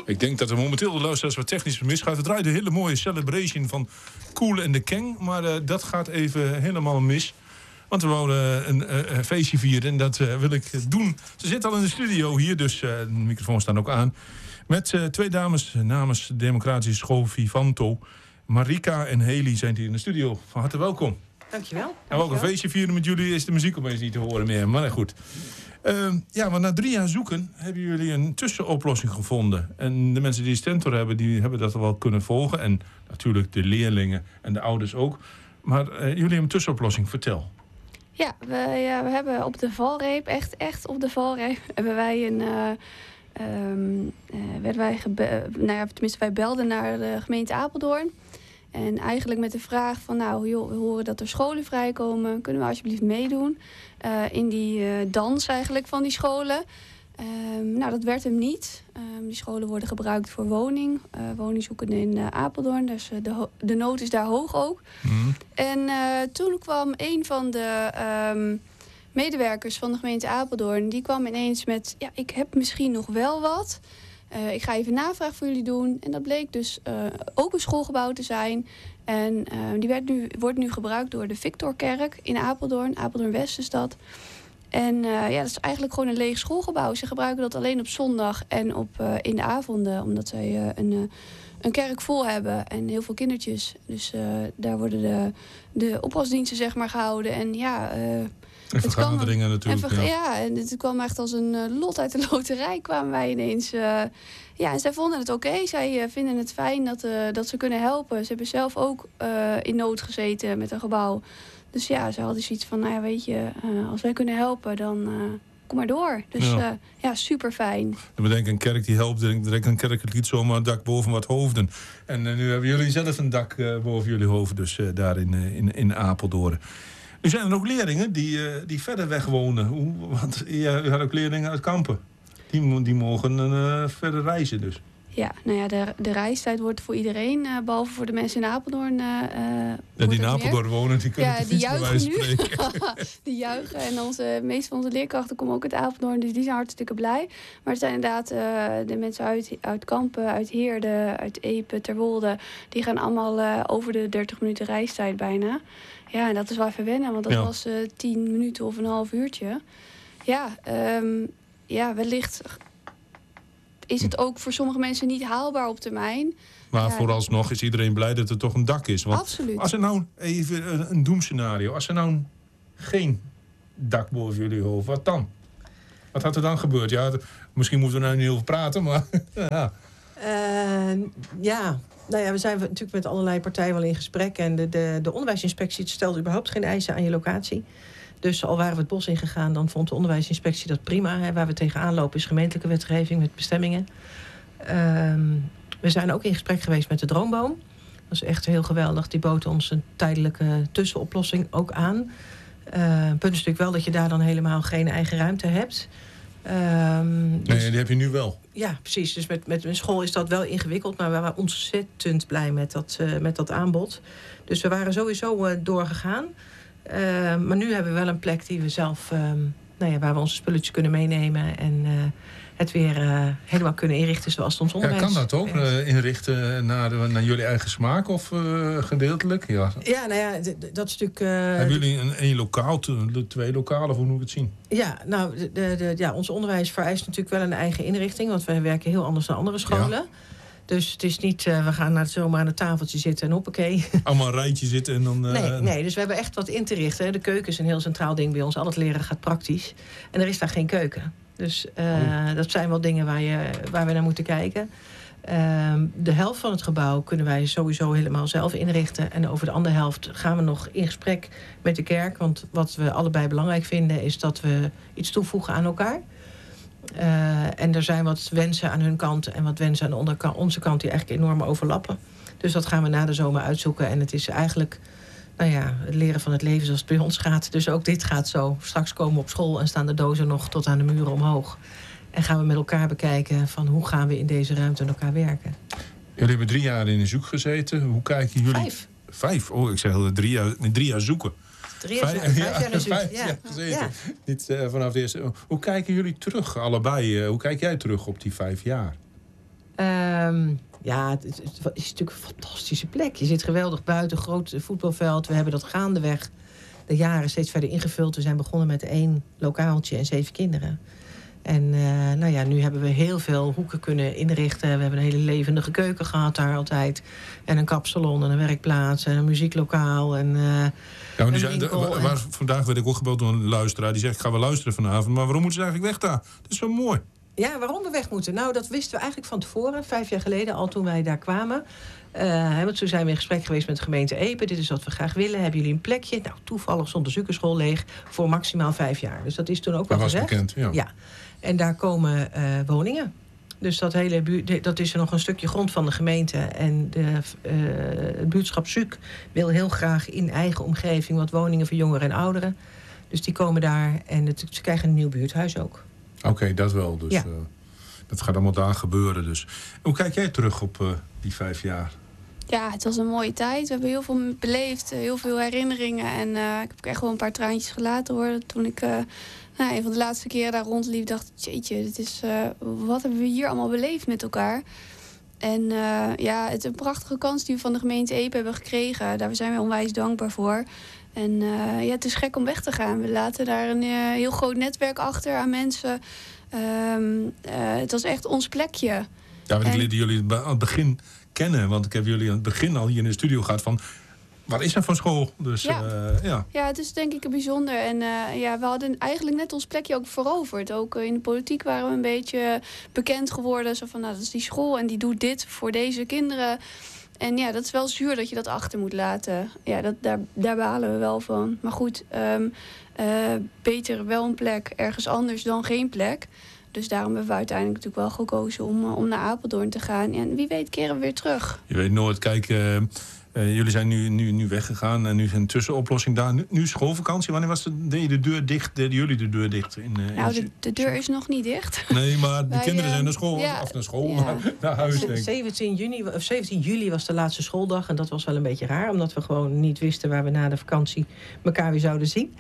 Ik denk dat er momenteel de luisteraars wat technisch misgaat. Het draait een hele mooie celebration van Koel en de Keng. Maar dat gaat even helemaal mis. Want we wouden een feestje vieren en dat wil ik doen. Ze zit al in de studio hier, dus de microfoons staan ook aan. Met 2 dames namens de Democratische School Vivanto. Marika en Heli zijn hier in de studio. Van harte welkom. Dankjewel. En we ook een feestje vieren met jullie. Is de muziek opeens niet te horen meer, maar goed. Maar na 3 jaar zoeken hebben jullie een tussenoplossing gevonden. En de mensen die Stentor hebben, die hebben dat wel kunnen volgen. En natuurlijk de leerlingen en de ouders ook. Maar jullie hebben een tussenoplossing. Vertel. Ja, we hebben op de valreep, echt op de valreep, hebben wij tenminste wij belden naar de gemeente Apeldoorn. En eigenlijk met de vraag van, we horen dat er scholen vrijkomen. Kunnen we alsjeblieft meedoen in die dans eigenlijk van die scholen? Dat werd hem niet. Die scholen worden gebruikt voor woningzoekenden in Apeldoorn. Dus de nood is daar hoog ook. Mm. En toen kwam een van de medewerkers van de gemeente Apeldoorn. Die kwam ineens met, ik heb misschien nog wel wat. Ik ga even navraag voor jullie doen. En dat bleek dus ook een schoolgebouw te zijn. En die wordt nu gebruikt door de Victorkerk in Apeldoorn. Apeldoorn-West is dat. En dat is eigenlijk gewoon een leeg schoolgebouw. Ze gebruiken dat alleen op zondag en in de avonden. Omdat zij een kerk vol hebben en heel veel kindertjes. Dus daar worden de oppasdiensten zeg maar gehouden. En en vergaderingen natuurlijk. En het kwam echt als een lot uit de loterij kwamen wij ineens. En zij vonden het oké. Zij vinden het fijn dat ze kunnen helpen. Ze hebben zelf ook in nood gezeten met een gebouw. Dus ze hadden zoiets van, weet je, als wij kunnen helpen, dan kom maar door. Dus super fijn. Dan bedenk een kerk die helpt, direct een kerk het liet zomaar een dak boven wat hoofden. En nu hebben jullie zelf een dak boven jullie hoofd, dus daar in Apeldoorn. Nu zijn er ook leerlingen die verder weg wonen. Want je had ook leerlingen uit Kampen. Die mogen verder reizen dus. Ja, de reistijd wordt voor iedereen, behalve voor de mensen in Apeldoorn. Die in Apeldoorn wonen, die kunnen de fiets bij wijze van spreken. Die juichen. En de meeste van onze leerkrachten komen ook uit Apeldoorn, dus die zijn hartstikke blij. Maar het zijn inderdaad de mensen uit Kampen, uit Heerde, uit Epe, Terwolde. Die gaan allemaal over de 30 minuten reistijd bijna. Ja, en dat is wel even wennen, want dat was 10 minuten of een half uurtje. Wellicht is het ook voor sommige mensen niet haalbaar op termijn. Maar vooralsnog is iedereen blij dat er toch een dak is. Want absoluut. Als er nou even een doemscenario, als er nou geen dak boven jullie hoofd, wat dan? Wat had er dan gebeurd? Ja, misschien moeten we nou niet over praten, maar we zijn natuurlijk met allerlei partijen wel in gesprek. En de onderwijsinspectie stelt überhaupt geen eisen aan je locatie. Dus al waren we het bos ingegaan, dan vond de onderwijsinspectie dat prima. Waar we tegenaan lopen is gemeentelijke wetgeving met bestemmingen. We zijn ook in gesprek geweest met de Droomboom. Dat is echt heel geweldig. Die bood ons een tijdelijke tussenoplossing ook aan. Het punt is natuurlijk wel dat je daar dan helemaal geen eigen ruimte hebt. Nee, die heb je nu wel. Ja, precies. Dus met een school is dat wel ingewikkeld. Maar we waren ontzettend blij met dat aanbod. Dus we waren sowieso doorgegaan. Maar nu hebben we wel een plek die we zelf, waar we onze spulletjes kunnen meenemen en het weer helemaal kunnen inrichten zoals het ons onderwijs. Ja, kan dat ook? Inrichten naar jullie eigen smaak of gedeeltelijk? Ja, dat is natuurlijk. Hebben jullie een lokaal, 2 lokalen, of hoe moet ik het zien? Ja, ons onderwijs vereist natuurlijk wel een eigen inrichting, want wij werken heel anders dan andere scholen. Ja. Dus het is niet, we gaan zomaar aan het tafeltje zitten en hoppakee. Allemaal een rijtje zitten en dan... Nee, dus we hebben echt wat in te richten. De keuken is een heel centraal ding bij ons. Al het leren gaat praktisch. En er is daar geen keuken. Dus dat zijn wel dingen waar we naar moeten kijken. De helft van het gebouw kunnen wij sowieso helemaal zelf inrichten. En over de andere helft gaan we nog in gesprek met de kerk. Want wat we allebei belangrijk vinden is dat we iets toevoegen aan elkaar. En er zijn wat wensen aan hun kant en wat wensen aan onze kant die eigenlijk enorm overlappen. Dus dat gaan we na de zomer uitzoeken. En het is eigenlijk het leren van het leven zoals het bij ons gaat. Dus ook dit gaat zo. Straks komen we op school en staan de dozen nog tot aan de muren omhoog. En gaan we met elkaar bekijken van hoe gaan we in deze ruimte met elkaar werken. Jullie hebben 3 jaar in een zoek gezeten. Hoe kijken jullie... 5. 5? Oh, ik zeg 3 jaar zoeken. 3 jaar gezeten. Ja. Niet vanaf de eerste. Hoe kijken jullie terug, allebei? Hoe kijk jij terug op die 5 jaar? Ja, het is natuurlijk een fantastische plek. Je zit geweldig buiten, groot voetbalveld. We hebben dat gaandeweg de jaren steeds verder ingevuld. We zijn begonnen met 1 lokaaltje en 7 kinderen. En nu hebben we heel veel hoeken kunnen inrichten. We hebben een hele levendige keuken gehad daar altijd. En een kapsalon en een werkplaats en een muzieklokaal. En, vandaag werd ik ook gebeld door een luisteraar. Die zegt, ik ga wel luisteren vanavond. Maar waarom moeten ze eigenlijk weg daar? Dat is zo mooi. Ja, waarom we weg moeten? Nou, dat wisten we eigenlijk van tevoren. 5 jaar geleden, al toen wij daar kwamen. Want toen zijn we in gesprek geweest met de gemeente Epe. Dit is wat we graag willen. Hebben jullie een plekje? Nou, toevallig stond de zoekerschool leeg voor maximaal 5 jaar. Dus dat is toen ook wel gezegd. Dat was bekend, ja. En daar komen woningen. Dus dat is er nog een stukje grond van de gemeente. En het buurtschap Zuuk wil heel graag in eigen omgeving wat woningen voor jongeren en ouderen. Dus die komen daar en ze krijgen een nieuw buurthuis ook. Oké, dat wel. Dus dat gaat allemaal daar gebeuren. Dus. Hoe kijk jij terug op die 5 jaar? Ja, het was een mooie tijd. We hebben heel veel beleefd, heel veel herinneringen. En ik heb ook echt wel een paar traantjes gelaten hoor. Toen ik een van de laatste keren daar rondliep, dacht ik, jeetje, wat hebben we hier allemaal beleefd met elkaar? En het is een prachtige kans die we van de gemeente Epe hebben gekregen. Daar zijn we onwijs dankbaar voor. En het is gek om weg te gaan. We laten daar een heel groot netwerk achter aan mensen. Het was echt ons plekje. Ja, want ik leerde jullie aan het begin kennen. Want ik heb jullie aan het begin al hier in de studio gehad van, waar is er van school? Dus, ja, het is denk ik bijzonder. En we hadden eigenlijk net ons plekje ook veroverd. Ook in de politiek waren we een beetje bekend geworden. Zo van, nou, dat is die school en die doet dit voor deze kinderen. En ja, dat is wel zuur dat je dat achter moet laten. Ja, daar balen we wel van. Maar goed, beter wel een plek ergens anders dan geen plek. Dus daarom hebben we uiteindelijk natuurlijk wel gekozen om naar Apeldoorn te gaan. En wie weet keren we weer terug. Je weet nooit, kijk, jullie zijn nu weggegaan en nu is een tussenoplossing daar. Nu schoolvakantie, wanneer deden jullie de deur dicht? De deur is nog niet dicht. Nee, maar de kinderen zijn naar school, naar huis. 17 juli was de laatste schooldag en dat was wel een beetje raar. Omdat we gewoon niet wisten waar we na de vakantie elkaar weer zouden zien.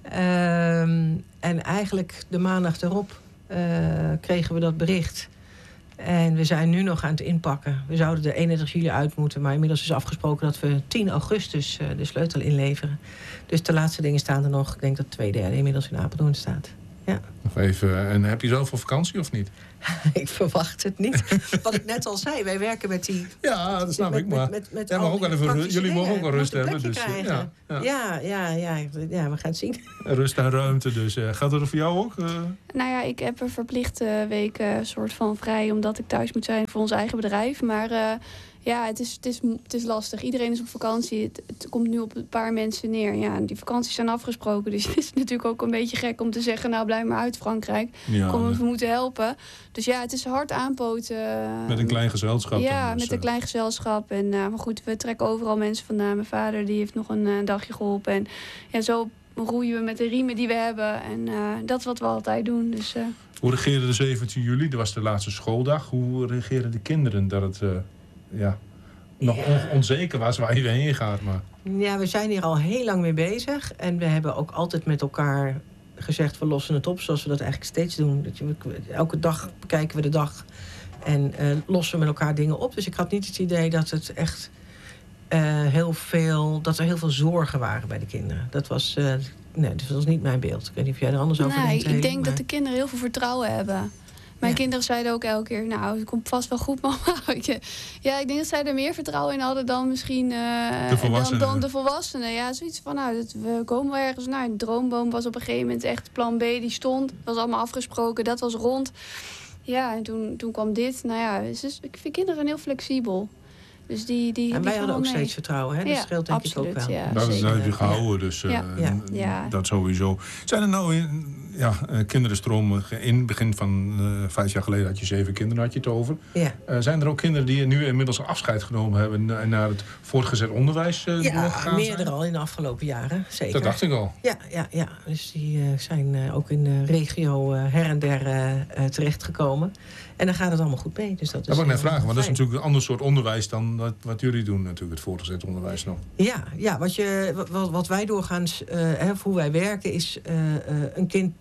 En eigenlijk de maandag erop kregen we dat bericht. En we zijn nu nog aan het inpakken. We zouden de 31 juli uit moeten, maar inmiddels is afgesproken dat we 10 augustus de sleutel inleveren. Dus de laatste dingen staan er nog. Ik denk dat 2/3 inmiddels in Apeldoorn staat. Ja. Nog even, en heb je zelf voor vakantie of niet? Ik verwacht het niet. Wat ik net al zei, wij werken met die... Ja, dat snap ik, maar jullie mogen ook wel rust hebben. Dus, we gaan het zien. Rust en ruimte, dus gaat dat er voor jou ook? Nou ja, ik heb een verplichte week soort van vrij, omdat ik thuis moet zijn voor ons eigen bedrijf. Maar het is lastig. Iedereen is op vakantie. Het komt nu op een paar mensen neer. Ja, en die vakanties zijn afgesproken. Dus het is natuurlijk ook een beetje gek om te zeggen, nou blijf maar uit Frankrijk. We moeten helpen. Dus ja, het is hard aanpoten. Met een klein gezelschap. Ja, met een klein gezelschap. En, maar goed, we trekken overal mensen vandaan. Mijn vader die heeft nog een dagje geholpen. En ja, zo roeien we met de riemen die we hebben. En dat is wat we altijd doen. Dus, Hoe reageerde de 17 juli? Dat was de laatste schooldag. Hoe reageerden de kinderen dat het nog onzeker was waar je weer heen gaat? Maar... Ja, we zijn hier al heel lang mee bezig. En we hebben ook altijd met elkaar gezegd, we lossen het op zoals we dat eigenlijk steeds doen. Elke dag bekijken we de dag en lossen we met elkaar dingen op. Dus ik had niet het idee dat het echt dat er heel veel zorgen waren bij de kinderen. Dat was niet mijn beeld. Ik weet niet of jij er anders over denkt. Ik denk dat de kinderen heel veel vertrouwen hebben. Mijn kinderen zeiden ook elke keer, nou, het komt vast wel goed, mama. Ja, ik denk dat zij er meer vertrouwen in hadden dan misschien dan de volwassenen. Ja, zoiets van, nou, we komen wel ergens. Nou, de droomboom was op een gegeven moment echt plan B, die stond. Dat was allemaal afgesproken, dat was rond. Ja, en toen kwam dit. Nou ja, dus ik vind kinderen heel flexibel. Dus en wij hadden ook steeds vertrouwen, hè? Dat scheelt denk ik ook wel. Ja, dat is heb je gehouden, dus dat sowieso. Zijn er nou kinderenstromen in het begin van 5 jaar geleden had je 7 kinderen, had je het over. Ja. Zijn er ook kinderen die nu inmiddels afscheid genomen hebben en naar het voortgezet onderwijs doorgegaan zijn? Meerdere al in de afgelopen jaren, zeker. Dat dacht ik al. Ja. Dus die zijn ook in de regio her en der terechtgekomen. En dan gaat het allemaal goed mee. Dus dat wil ik net vragen, want dat is natuurlijk een ander soort onderwijs dan wat jullie doen, natuurlijk, het voortgezet onderwijs nog. Ja, wat wij doorgaans, hoe wij werken, is een kind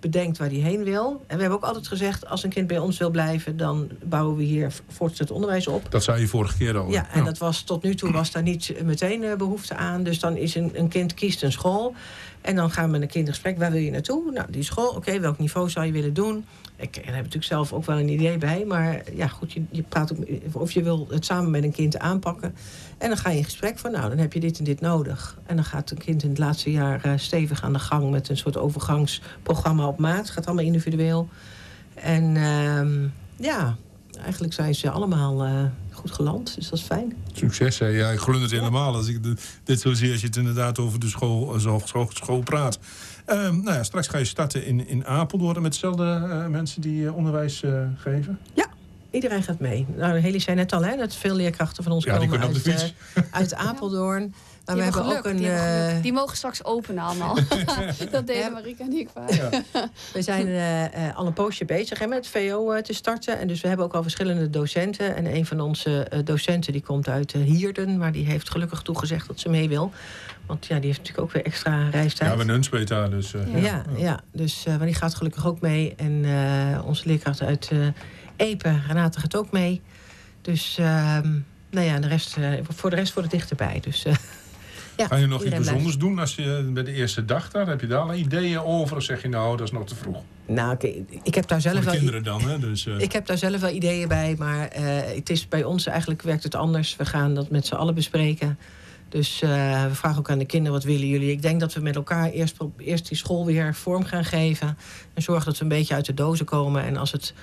bedenkt waar hij heen wil. En we hebben ook altijd gezegd, als een kind bij ons wil blijven, dan bouwen we hier voortgezet onderwijs op. Dat zei je vorige keer al. Ja, en dat was tot nu toe was daar niet meteen behoefte aan. Dus dan is een kind kiest een school. En dan gaan we met een kind in gesprek. Waar wil je naartoe? Nou, die school. Oké, welk niveau zou je willen doen? Ik heb natuurlijk zelf ook wel een idee bij. Maar ja, goed, je praat ook, of je wil het samen met een kind aanpakken. En dan ga je in gesprek van, nou, dan heb je dit en dit nodig. En dan gaat een kind in het laatste jaar stevig aan de gang met een soort overgangsprogramma op maat. Het gaat allemaal individueel. En ja, eigenlijk zijn ze allemaal goed geland. Dus dat is fijn. Succes, hè? Ja, ik gun het helemaal. Als ik dit zo zie, als je het inderdaad over de school praat. Nou ja, straks ga je starten in Apeldoorn met dezelfde mensen die onderwijs geven. Ja, iedereen gaat mee. Nou, Heli zei net al, hè, dat veel leerkrachten van ons komen op de fiets. Uit Apeldoorn. Maar Die we hebben geluk, ook een. die mogen straks openen allemaal. Dat deden Marika en ik vaak. Ja. We zijn al een poosje bezig met het VO te starten. En dus we hebben ook al verschillende docenten. En een van onze docenten die komt uit Hierden. Maar die heeft gelukkig toegezegd dat ze mee wil. Want ja, die heeft natuurlijk ook weer extra reistijd. Ja, we Nunspeet daar dus. Ja, dus maar die gaat gelukkig ook mee. En onze leerkracht uit Epe, Renate, gaat ook mee. Dus nou ja, voor de rest wordt het dichterbij. Dus ja, ga je nog iets iedereen bijzonders doen als je bij de eerste dag daar? Heb je daar al ideeën over? Of zeg je nou, dat is nog te vroeg? Nou, ik heb daar zelf voor de wel kinderen dan, hè? Dus, ik heb daar zelf wel ideeën bij, maar het is bij ons eigenlijk werkt het anders. We gaan dat met z'n allen bespreken. Dus we vragen ook aan de kinderen, wat willen jullie? Ik denk dat we met elkaar eerst die school weer vorm gaan geven. En zorgen dat we een beetje uit de dozen komen. En als het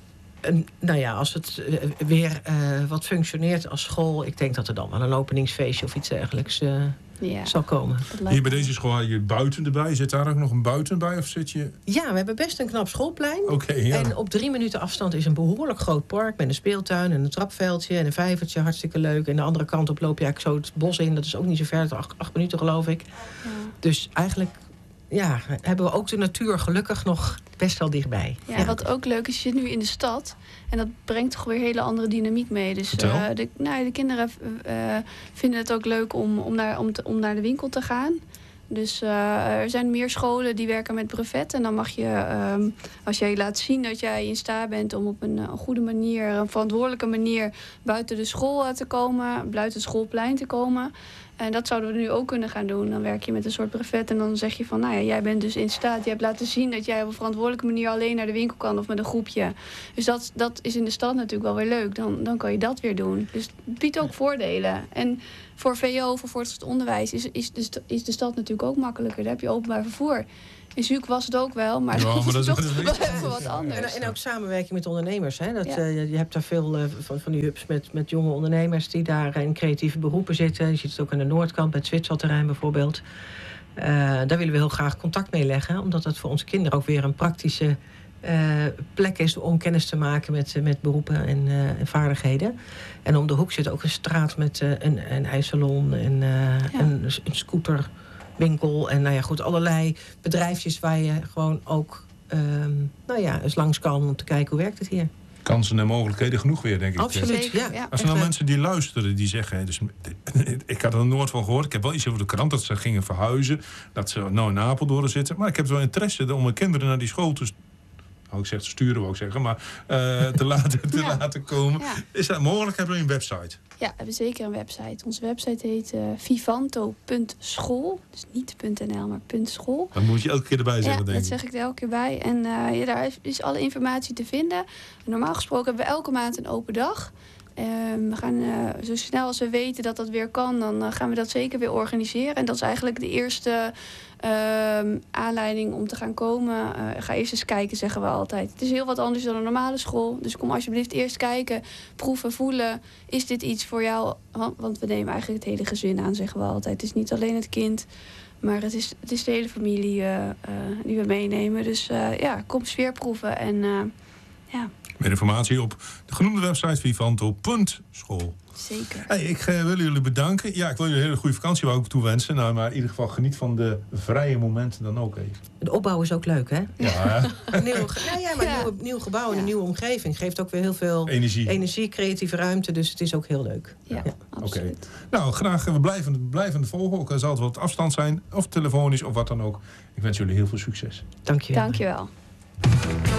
weer wat functioneert als school, ik denk dat er dan wel een openingsfeestje of iets dergelijks zal komen. Hier bij deze school had je buiten erbij. Zit daar ook nog een buiten bij? Of zit je... Ja, we hebben best een knap schoolplein. Okay, ja. En op 3 minuten afstand is een behoorlijk groot park met een speeltuin en een trapveldje en een vijvertje. Hartstikke leuk. En de andere kant op loop je eigenlijk zo het bos in. Dat is ook niet zo ver, 8 minuten geloof ik. Ja. Dus eigenlijk hebben we ook de natuur gelukkig nog best wel dichtbij. Ja, wat ook leuk is, je zit nu in de stad. En dat brengt toch weer hele andere dynamiek mee. Dus de kinderen vinden het ook leuk om naar de winkel te gaan. Dus er zijn meer scholen die werken met brevet. En dan mag je, als jij laat zien dat jij in staat bent om op een goede manier, een verantwoordelijke manier buiten de school te komen, buiten het schoolplein te komen. En dat zouden we nu ook kunnen gaan doen. Dan werk je met een soort brevet en dan zeg je van, nou ja, jij bent dus in staat. Je hebt laten zien dat jij op een verantwoordelijke manier alleen naar de winkel kan of met een groepje. Dus dat is in de stad natuurlijk wel weer leuk. Dan kan je dat weer doen. Dus het biedt ook voordelen. En voor VO, voor voortgezet onderwijs, is de stad natuurlijk ook makkelijker. Daar heb je openbaar vervoer. In Zuuk was het ook wel, maar dat is toch wel even wat anders. En ook samenwerking met ondernemers. Hè? Je hebt daar veel van die hubs met jonge ondernemers die daar in creatieve beroepen zitten. Je ziet het ook aan de Noordkant, bij het Zwitserterrein bijvoorbeeld. Daar willen we heel graag contact mee leggen, omdat het voor onze kinderen ook weer een praktische plek is om kennis te maken met beroepen en vaardigheden. En om de hoek zit ook een straat met een ijssalon en een scooterwinkel. En nou ja, goed, allerlei bedrijfjes waar je gewoon ook eens langs kan om te kijken hoe werkt het hier. Kansen en mogelijkheden genoeg weer, denk ik. Absoluut, ja. Als er nou mensen die luisteren, die zeggen... Dus, ik had er nooit van gehoord. Ik heb wel iets over de krant dat ze gingen verhuizen. Dat ze nou in Apeldoorn zitten. Maar ik heb wel interesse om mijn kinderen naar die school te sturen, wou ik zeggen. Maar te laten komen. Ja. Is dat mogelijk? Hebben we een website? Ja, we hebben zeker een website. Onze website heet vivanto.school. Dus niet .nl, maar .school. Dat moet je elke keer erbij zeggen, denk ik. Ja, dat zeg ik er elke keer bij. En daar is alle informatie te vinden. Normaal gesproken hebben we elke maand een open dag. We gaan zo snel als we weten dat dat weer kan, dan gaan we dat zeker weer organiseren. En dat is eigenlijk de eerste aanleiding om te gaan komen. Ga eerst eens kijken, zeggen we altijd. Het is heel wat anders dan een normale school. Dus kom alsjeblieft eerst kijken, proeven, voelen. Is dit iets voor jou? Want we nemen eigenlijk het hele gezin aan, zeggen we altijd. Het is niet alleen het kind, maar het is de hele familie die we meenemen. Dus kom sfeer proeven en Meer informatie op de genoemde website vivanto.school. Zeker. Hey, ik wil jullie bedanken. Ja, ik wil jullie een hele goede vakantie ook toewensen. Nou, maar in ieder geval geniet van de vrije momenten dan ook even. De opbouw is ook leuk, hè? Ja, Een nieuw gebouw en een nieuwe omgeving geeft ook weer heel veel energie, creatieve ruimte. Dus het is ook heel leuk. Ja, absoluut. Nou, graag. We blijven het volgen. Ook al zal het wat afstand zijn, of telefonisch, of wat dan ook. Ik wens jullie heel veel succes. Dank je wel. Dankjewel.